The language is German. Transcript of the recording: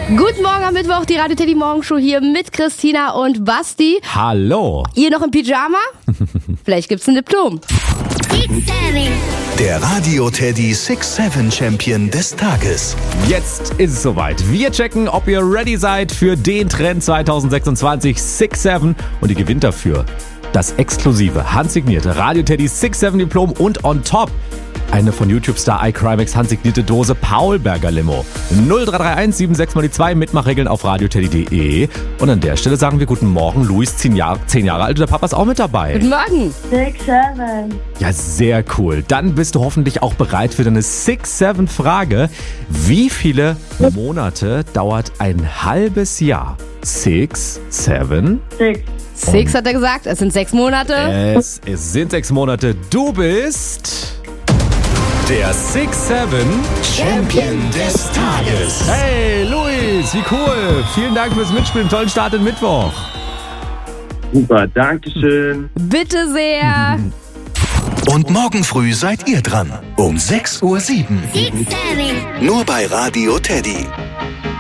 Guten Morgen am Mittwoch, die Radio Teddy Morgenshow hier mit Christina und Basti. Hallo. Ihr noch im Pyjama? Vielleicht gibt's ein Diplom. Der Radio Teddy 6-7 Champion des Tages. Jetzt ist es soweit. Wir checken, ob ihr ready seid für den Trend 2026 6-7 und ihr gewinnt dafür das exklusive, handsignierte Radio Teddy 6-7 Diplom und on top eine von YouTube-Star iCrimex handsignierte Dose Paulberger Limo. 0331 76 mal die 2, Mitmachregeln auf radioteddy.de. Und an der Stelle sagen wir guten Morgen, Luis, 10 Jahre alt, der Papa ist auch mit dabei. Guten Morgen. 6-7. Ja, sehr cool. Dann bist du hoffentlich auch bereit für deine 6-7-Frage. Wie viele Monate dauert ein halbes Jahr? 6, 7? 6. 6 hat er gesagt, es sind 6 Monate. Es sind 6 Monate. Du bist der 6-7 Champion des Tages. Hey, Luis, wie cool. Vielen Dank fürs Mitspielen. Tollen Start in Mittwoch. Super, dankeschön. Bitte sehr. Und morgen früh seid ihr dran. Um 6:07 Uhr. Nur bei Radio Teddy.